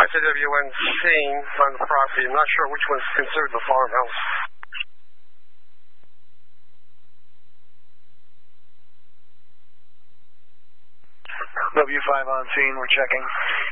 SAWN scene on the property. I'm not sure which one's considered the farmhouse. W5 on scene, we're checking.